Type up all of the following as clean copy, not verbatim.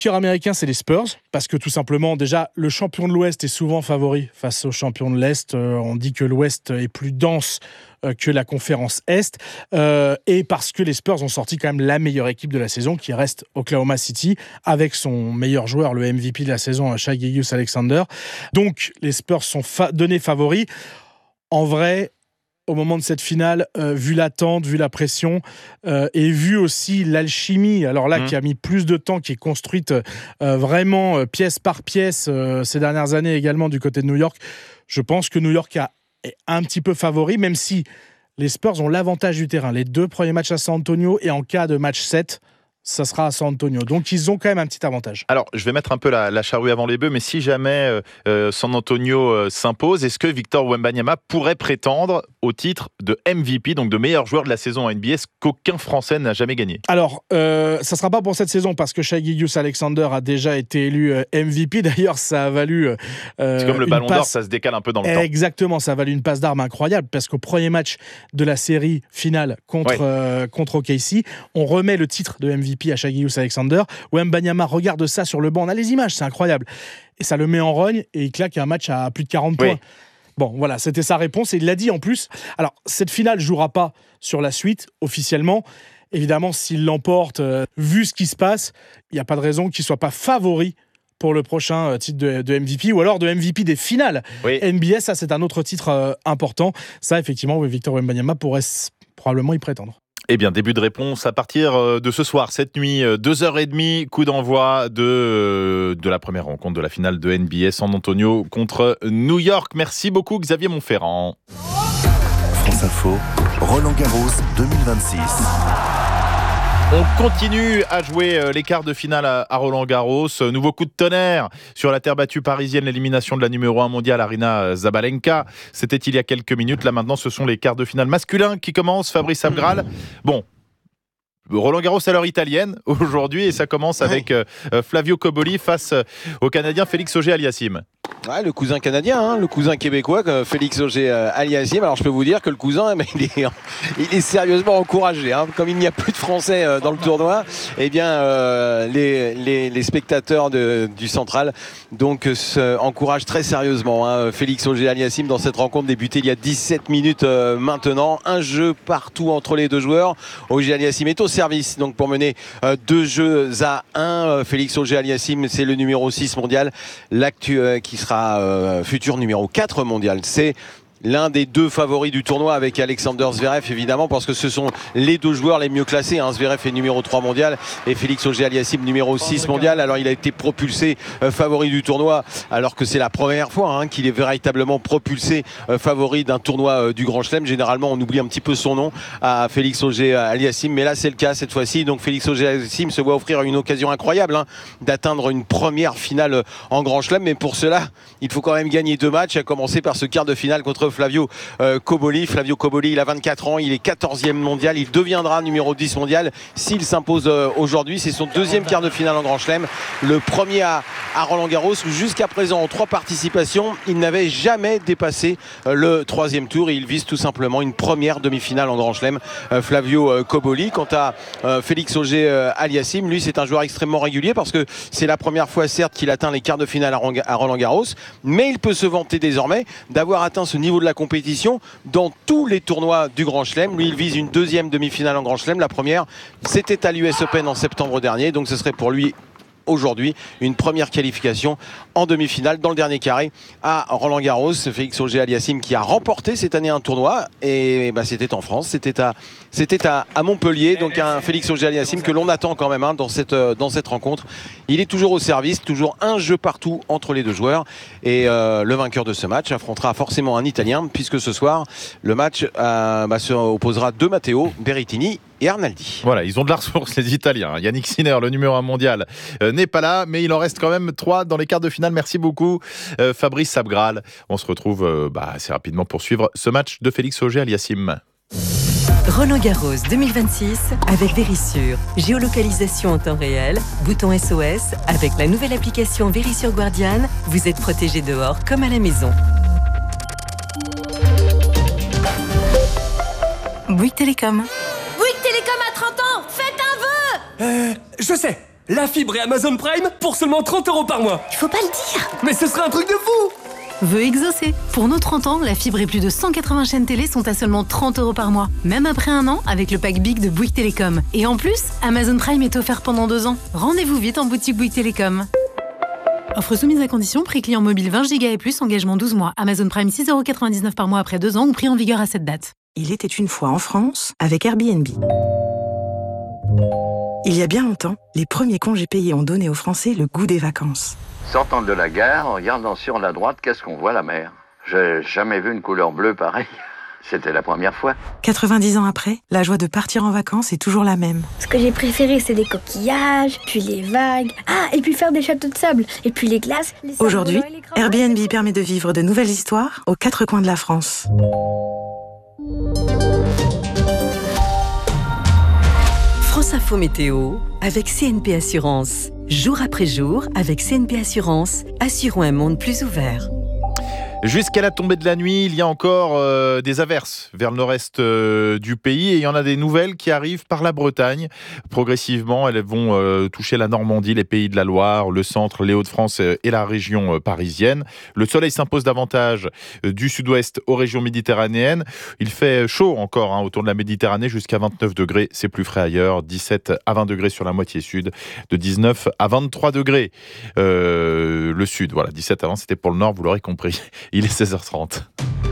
Américain, c'est les Spurs, parce que tout simplement, déjà, le champion de l'Ouest est souvent favori face au champion de l'Est. On dit que l'Ouest est plus dense que la conférence Est, et parce que les Spurs ont sorti quand même la meilleure équipe de la saison, qui reste Oklahoma City, avec son meilleur joueur, le MVP de la saison, Shai Gilgeous-Alexander. Donc, les Spurs sont donnés favoris. En vrai, au moment de cette finale, vu l'attente, vu la pression, et vu aussi l'alchimie, alors là, qui a mis plus de temps, qui est construite vraiment pièce par pièce ces dernières années également du côté de New York, je pense que New York est un petit peu favori, même si les Spurs ont l'avantage du terrain. Les 2 premiers matchs à San Antonio, et en cas de match 7, ça sera à San Antonio. Donc, ils ont quand même un petit avantage. Alors, je vais mettre un peu la charrue avant les bœufs, mais si jamais San Antonio s'impose, est-ce que Victor Wembanyama pourrait prétendre au titre de MVP, donc de meilleur joueur de la saison en NBA, ce qu'aucun Français n'a jamais gagné? Alors, ça ne sera pas pour cette saison, parce que Shai Gilgeous-Alexander a déjà été élu MVP. D'ailleurs, ça a valu... c'est comme le Ballon d'Or, ça se décale un peu dans le temps. Exactement, ça a valu une passe d'armes incroyable, parce qu'au premier match de la série finale contre OKC, on remet le titre de MVP à Shai Gilgeous-Alexander. Wembanyama regarde ça sur le banc. On a les images, c'est incroyable. Et ça le met en rogne, et il claque un match à plus de 40 points. Bon, voilà, c'était sa réponse, et il l'a dit en plus. Alors, cette finale ne jouera pas sur la suite, officiellement. Évidemment, s'il l'emporte, vu ce qui se passe, il n'y a pas de raison qu'il ne soit pas favori pour le prochain titre de MVP, ou alors de MVP des finales. NBA, ça, c'est un autre titre important. Ça, effectivement, Victor Wembanyama pourrait probablement y prétendre. Eh bien, début de réponse à partir de ce soir, cette nuit, 2h30, coup d'envoi de la première rencontre de la finale de NBA San Antonio contre New York. Merci beaucoup, Xavier Montferrand. France Info, Roland-Garros 2026. On continue à jouer les quarts de finale à Roland-Garros. Nouveau coup de tonnerre sur la terre battue parisienne, l'élimination de la numéro 1 mondiale, Aryna Sabalenka. C'était il y a quelques minutes. Là maintenant, ce sont les quarts de finale masculins qui commencent. Fabrice Abgral. Bon, Roland-Garros à l'heure italienne aujourd'hui, et ça commence avec Flavio Cobolli face au Canadien Félix Auger-Aliassime. Ouais, le cousin canadien, le cousin québécois, Félix Auger-Aliassime. Alors je peux vous dire que le cousin, il est sérieusement encouragé. Comme il n'y a plus de Français dans le tournoi, eh bien les spectateurs du Central donc encouragent très sérieusement Félix Auger-Aliassime dans cette rencontre débutée il y a 17 minutes maintenant. Un jeu partout entre les deux joueurs. Auger-Aliassime est au service donc pour mener 2-1. Félix Auger-Aliassime, c'est le numéro 6 mondial, qui sera futur numéro 4 mondial. C'est l'un des 2 favoris du tournoi avec Alexander Zverev, évidemment, parce que ce sont les 2 joueurs les mieux classés. Zverev est numéro 3 mondial et Félix Auger-Aliassime numéro 6 mondial. Alors il a été propulsé favori du tournoi, alors que c'est la première fois qu'il est véritablement propulsé favori d'un tournoi du Grand Chelem. Généralement on oublie un petit peu son nom à Félix Auger-Aliassime, mais là c'est le cas cette fois-ci. Donc Félix Auger-Aliassime se voit offrir une occasion incroyable d'atteindre une première finale en Grand Chelem, mais pour cela il faut quand même gagner 2 matchs, à commencer par ce quart de finale contre Flavio Cobolli. Flavio Cobolli, il a 24 ans, il est 14e mondial, il deviendra numéro 10 mondial s'il s'impose aujourd'hui. C'est son 2e quart de finale en Grand Chelem, le premier à Roland-Garros, où jusqu'à présent en 3 participations il n'avait jamais dépassé le 3e tour, et il vise tout simplement une première demi-finale en Grand Chelem, Flavio Cobolli. Quant à Félix Auger-Aliassime, lui c'est un joueur extrêmement régulier, parce que c'est la première fois certes qu'il atteint les quarts de finale à Roland-Garros, mais il peut se vanter désormais d'avoir atteint ce niveau de la compétition dans tous les tournois du Grand Chelem. Lui il vise une 2e demi-finale en Grand Chelem. La première c'était à l'US Open en septembre dernier, donc ce serait pour lui aujourd'hui une première qualification en demi-finale dans le dernier carré à Roland-Garros. Félix Auger-Aliassime qui a remporté cette année un tournoi, et c'était en France, c'était à Montpellier. Donc un Félix Auger-Aliassime que l'on attend quand même dans cette rencontre. Il est toujours au service, toujours un jeu partout entre les 2 joueurs, et le vainqueur de ce match affrontera forcément un Italien, puisque ce soir le match se opposera 2 Matteo Berrettini et Arnaldi. Voilà, ils ont de la ressource les Italiens. Yannick Sinner, le numéro 1 mondial, n'est pas là, mais il en reste quand même 3 dans les quarts de finale. Merci beaucoup Fabrice Abgral. On se retrouve assez rapidement pour suivre ce match de Félix Auger-Aliassime. Roland-Garros 2026 avec Verisure. Géolocalisation en temps réel, bouton SOS. Avec la nouvelle application Verisure Guardian, vous êtes protégé dehors comme à la maison. Bouygues Télécom. Bouygues Télécom a 30 ans. Faites un vœu. Je sais. La fibre et Amazon Prime pour seulement 30 € par mois. Il faut pas le dire. Mais ce serait un truc de fou. Vœux exaucé. Pour nos 30 ans, la fibre et plus de 180 chaînes télé sont à seulement 30 € par mois. Même après un an, avec le pack Big de Bouygues Télécom. Et en plus, Amazon Prime est offert pendant 2 ans. Rendez-vous vite en boutique Bouygues Télécom. Offre soumise à condition, prix client mobile 20 Go et plus, engagement 12 mois. Amazon Prime 6,99 € par mois après 2 ans ou prix en vigueur à cette date. Il était une fois en France avec Airbnb. Il y a bien longtemps, les premiers congés payés ont donné aux Français le goût des vacances. Sortant de la gare, en regardant sur la droite, qu'est-ce qu'on voit? La mer. J'ai jamais vu une couleur bleue pareille. C'était la première fois. 90 ans après, la joie de partir en vacances est toujours la même. Ce que j'ai préféré, c'est les coquillages, puis les vagues. Ah, et puis faire des châteaux de sable. Et puis les glaces. Aujourd'hui, Airbnb permet de vivre de nouvelles histoires aux 4 coins de la France. France Info Météo avec CNP Assurance. Jour après jour, avec CNP Assurance, assurons un monde plus ouvert. Jusqu'à la tombée de la nuit, il y a encore des averses vers le nord-est du pays et il y en a des nouvelles qui arrivent par la Bretagne. Progressivement, elles vont toucher la Normandie, les pays de la Loire, le centre, les Hauts-de-France et la région parisienne. Le soleil s'impose davantage du sud-ouest aux régions méditerranéennes. Il fait chaud encore autour de la Méditerranée, jusqu'à 29 degrés. C'est plus frais ailleurs, 17 à 20 degrés sur la moitié sud, de 19 à 23 degrés. Le sud, voilà, 17 avant, c'était pour le nord, vous l'aurez compris. Il est 16h30.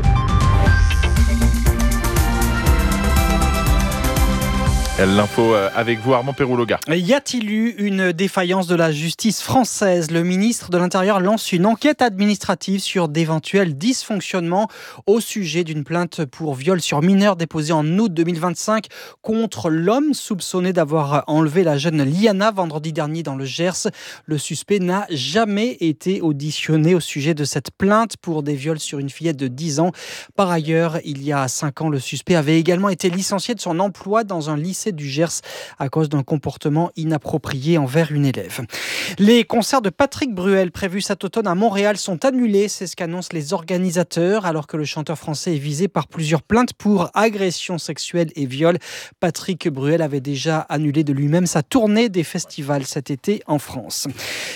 L'info avec vous, Armand Pérouloga. Y a-t-il eu une défaillance de la justice française ? Le ministre de l'Intérieur lance une enquête administrative sur d'éventuels dysfonctionnements au sujet d'une plainte pour viol sur mineur déposée en août 2025 contre l'homme soupçonné d'avoir enlevé la jeune Liana vendredi dernier dans le Gers. Le suspect n'a jamais été auditionné au sujet de cette plainte pour des viols sur une fillette de 10 ans. Par ailleurs, il y a 5 ans, le suspect avait également été licencié de son emploi dans un lycée du Gers à cause d'un comportement inapproprié envers une élève. Les concerts de Patrick Bruel prévus cet automne à Montréal sont annulés, c'est ce qu'annoncent les organisateurs, alors que le chanteur français est visé par plusieurs plaintes pour agression sexuelle et viol. Patrick Bruel avait déjà annulé de lui-même sa tournée des festivals cet été en France.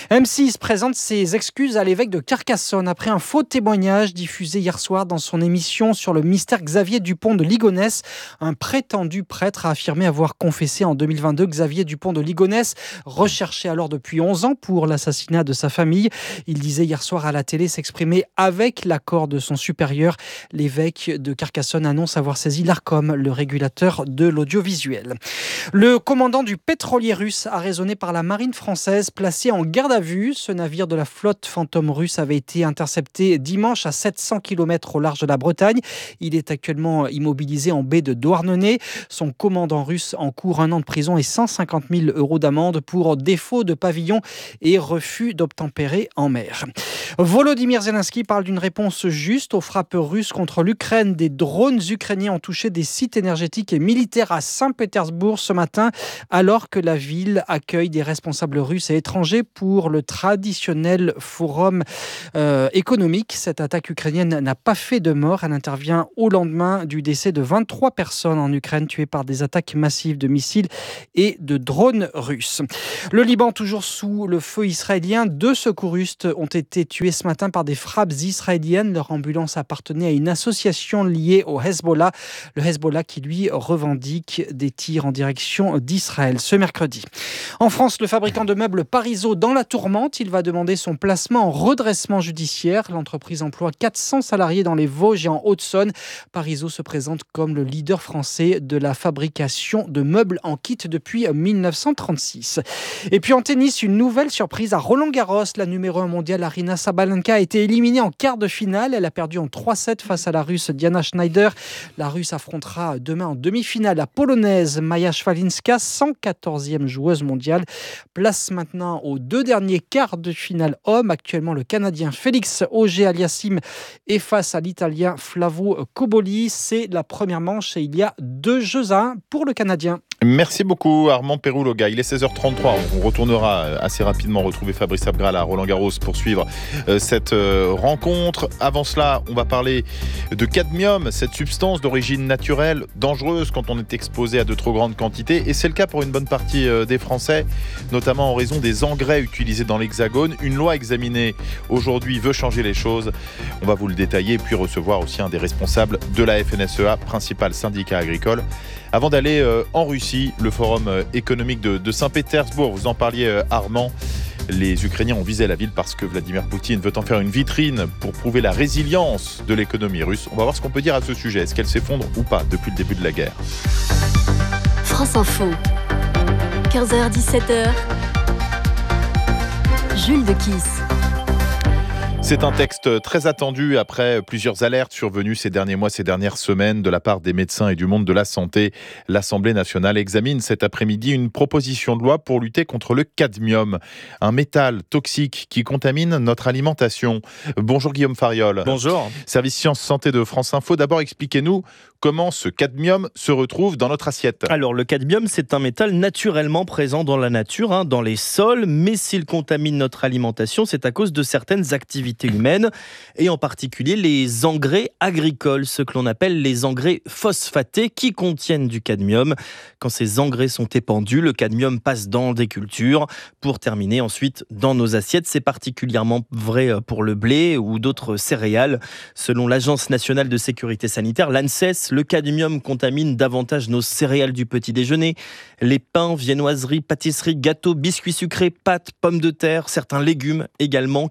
M6 présente ses excuses à l'évêque de Carcassonne après un faux témoignage diffusé hier soir dans son émission sur le mystère Xavier Dupont de Ligonnès. Un prétendu prêtre a affirmé avoir confessé en 2022 Xavier Dupont de Ligonnès, recherché alors depuis 11 ans pour l'assassinat de sa famille. Il disait hier soir à la télé s'exprimer avec l'accord de son supérieur. L'évêque de Carcassonne annonce avoir saisi l'Arcom, le régulateur de l'audiovisuel. Le commandant du pétrolier russe arraisonné par la marine française, placé en garde à vue. Ce navire de la flotte fantôme russe avait été intercepté dimanche à 700 km au large de la Bretagne. Il est actuellement immobilisé en baie de Douarnenez. Son commandant russe encourt 1 an de prison et 150 000 € d'amende pour défaut de pavillon et refus d'obtempérer en mer. Volodymyr Zelensky parle d'une réponse juste aux frappes russes contre l'Ukraine. Des drones ukrainiens ont touché des sites énergétiques et militaires à Saint-Pétersbourg ce matin, alors que la ville accueille des responsables russes et étrangers pour le traditionnel forum économique. Cette attaque ukrainienne n'a pas fait de mort. Elle intervient au lendemain du décès de 23 personnes en Ukraine tuées par des attaques massives de missiles et de drones russes. Le Liban, toujours sous le feu israélien, 2 secouristes ont été tués ce matin par des frappes israéliennes. Leur ambulance appartenait à une association liée au Hezbollah. Le Hezbollah qui, lui, revendique des tirs en direction d'Israël ce mercredi. En France, le fabricant de meubles Parisot dans la tourmente. Il va demander son placement en redressement judiciaire. L'entreprise emploie 400 salariés dans les Vosges et en Haute-Saône. Parisot se présente comme le leader français de la fabrication de meubles en kit depuis 1936. Et puis en tennis, une nouvelle surprise à Roland-Garros. La numéro 1 mondiale Aryna Sabalenka a été éliminée en quart de finale. Elle a perdu en 3-7 face à la Russe Diana Schneider. La Russe affrontera demain en demi-finale la Polonaise Maja Szwalinska, 114e joueuse mondiale. Place maintenant aux 2 derniers quarts de finale hommes. Actuellement, le Canadien Félix Auger-Aliassime est face à l'Italien Flavio Cobolli. C'est la première manche et il y a 2-1 pour le Canadien. Merci beaucoup Armand Perroux-Loga. Il est 16h33. On retournera assez rapidement retrouver Fabrice Abgral à Roland-Garros pour suivre cette rencontre. Avant cela, on va parler de cadmium, cette substance d'origine naturelle, dangereuse quand on est exposé à de trop grandes quantités. Et c'est le cas pour une bonne partie des Français, notamment en raison des engrais utilisés dans l'Hexagone. Une loi examinée aujourd'hui veut changer les choses. On va vous le détailler, puis recevoir aussi un des responsables de la FNSEA, principal syndicat agricole. Avant d'aller en Russie, le forum économique de Saint-Pétersbourg, vous en parliez Armand, les Ukrainiens ont visé la ville parce que Vladimir Poutine veut en faire une vitrine pour prouver la résilience de l'économie russe. On va voir ce qu'on peut dire à ce sujet. Est-ce qu'elle s'effondre ou pas depuis le début de la guerre ? France Info, 15h-17h, Jules de Kiss. C'est un texte très attendu après plusieurs alertes survenues ces derniers mois, ces dernières semaines de la part des médecins et du monde de la santé. L'Assemblée nationale examine cet après-midi une proposition de loi pour lutter contre le cadmium, un métal toxique qui contamine notre alimentation. Bonjour Guillaume Fariol. Bonjour. Service Sciences Santé de France Info. D'abord, expliquez-nous comment ce cadmium se retrouve dans notre assiette. Alors, le cadmium, c'est un métal naturellement présent dans la nature, dans les sols, mais s'il contamine notre alimentation, c'est à cause de certaines activités humaines, et en particulier les engrais agricoles, ce que l'on appelle les engrais phosphatés qui contiennent du cadmium. Quand ces engrais sont épandus, le cadmium passe dans des cultures pour terminer ensuite dans nos assiettes. C'est particulièrement vrai pour le blé ou d'autres céréales. Selon l'Agence nationale de sécurité sanitaire, l'ANSES, le cadmium contamine davantage nos céréales du petit déjeuner, les pains, viennoiseries, pâtisseries, gâteaux, biscuits sucrés, pâtes, pommes de terre, certains légumes également.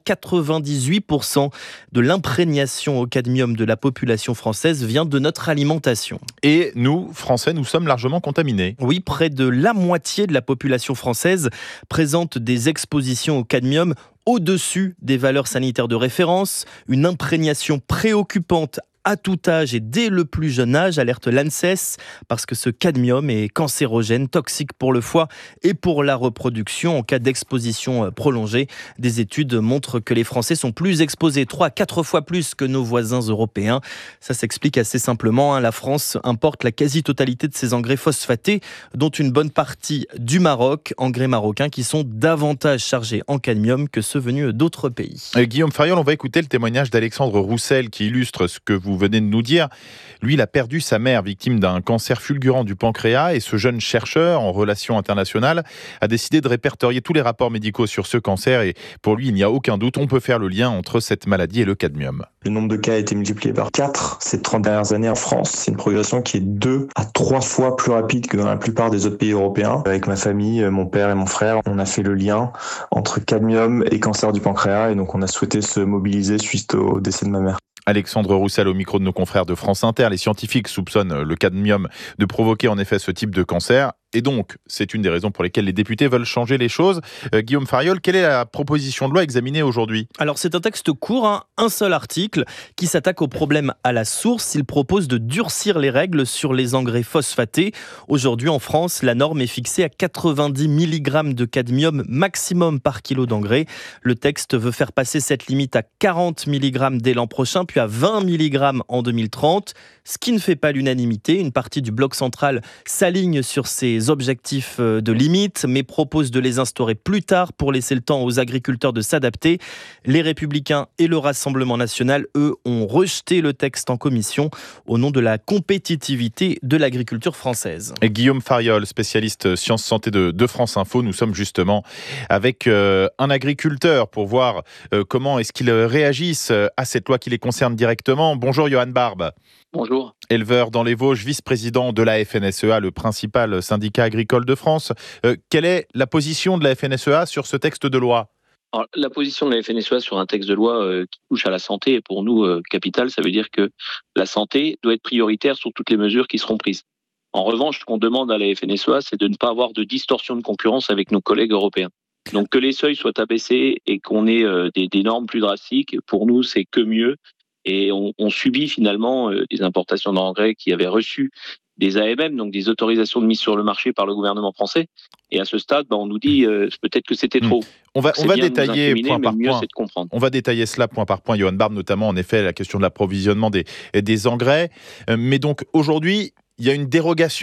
98% de l'imprégnation au cadmium de la population française vient de notre alimentation. Et nous, Français, nous sommes largement contaminés. Oui, près de la moitié de la population française présente des expositions au cadmium au-dessus des valeurs sanitaires de référence, une imprégnation préoccupante à tout âge et dès le plus jeune âge, alerte l'ANSES, parce que ce cadmium est cancérogène, toxique pour le foie et pour la reproduction en cas d'exposition prolongée. Des études montrent que les Français sont plus exposés, 3 à 4 fois plus que nos voisins européens. Ça s'explique assez simplement. La France importe la quasi-totalité de ses engrais phosphatés, dont une bonne partie du Maroc, engrais marocains qui sont davantage chargés en cadmium que ceux venus d'autres pays. Guillaume Fariol, on va écouter le témoignage d'Alexandre Roussel qui illustre ce que vous venez de nous dire. Lui, il a perdu sa mère, victime d'un cancer fulgurant du pancréas, et ce jeune chercheur en relations internationales a décidé de répertorier tous les rapports médicaux sur ce cancer, et pour lui, il n'y a aucun doute, on peut faire le lien entre cette maladie et le cadmium. Le nombre de cas a été multiplié par 4 ces 30 dernières années en France. C'est une progression qui est 2 à 3 fois plus rapide que dans la plupart des autres pays européens. Avec ma famille, mon père et mon frère, on a fait le lien entre cadmium et cancer du pancréas, et donc on a souhaité se mobiliser suite au décès de ma mère. Alexandre Roussel au micro de nos confrères de France Inter. Les scientifiques soupçonnent le cadmium de provoquer en effet ce type de cancer. Et donc, c'est une des raisons pour lesquelles les députés veulent changer les choses. Guillaume Fariol, quelle est la proposition de loi examinée aujourd'hui ? Alors, c'est un texte court, un seul article, qui s'attaque au problème à la source. Il propose de durcir les règles sur les engrais phosphatés. Aujourd'hui, en France, la norme est fixée à 90 mg de cadmium maximum par kilo d'engrais. Le texte veut faire passer cette limite à 40 mg dès l'an prochain, puis à 20 mg en 2030, ce qui ne fait pas l'unanimité. Une partie du bloc central s'aligne sur ces objectifs de limite, mais propose de les instaurer plus tard pour laisser le temps aux agriculteurs de s'adapter. Les Républicains et le Rassemblement national, eux, ont rejeté le texte en commission au nom de la compétitivité de l'agriculture française. Et Guillaume Fariol, spécialiste sciences santé de France Info, nous sommes justement avec un agriculteur pour voir comment est-ce qu'ils réagissent à cette loi qui les concerne directement. Bonjour Johan Barbe. Bonjour. Éleveur dans les Vosges, vice-président de la FNSEA, le principal syndicat agricole de France. Quelle est la position de la FNSEA sur ce texte de loi ? Alors, la position de la FNSEA sur un texte de loi qui touche à la santé est pour nous capitale. Ça veut dire que la santé doit être prioritaire sur toutes les mesures qui seront prises. En revanche, ce qu'on demande à la FNSEA, c'est de ne pas avoir de distorsion de concurrence avec nos collègues européens. Donc que les seuils soient abaissés et qu'on ait des normes plus drastiques, pour nous, c'est que mieux. Et on subit finalement des importations d'engrais qui avaient reçu des AMM, donc des autorisations de mise sur le marché par le gouvernement français. Et à ce stade, on nous dit peut-être que c'était trop. On va détailler point par point. C'est de comprendre. On va détailler cela point par point, Johan Barbe, notamment en effet la question de l'approvisionnement des engrais. Mais donc aujourd'hui, il y a une dérogation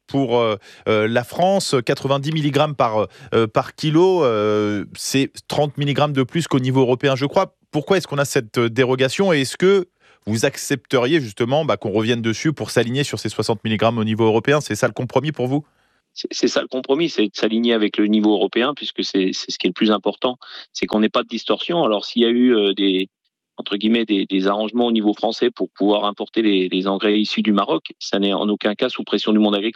pour la France, 90 mg par kilo, c'est 30 mg de plus qu'au niveau européen, je crois. Pourquoi est-ce qu'on a cette dérogation et est-ce que vous accepteriez justement qu'on revienne dessus pour s'aligner sur ces 60 mg au niveau européen? C'est ça le compromis pour vous? C'est ça le compromis, c'est de s'aligner avec le niveau européen, puisque c'est ce qui est le plus important, c'est qu'on n'ait pas de distorsion. Alors s'il y a eu des arrangements au niveau français pour pouvoir importer les engrais issus du Maroc, ça n'est en aucun cas sous pression du monde agricole.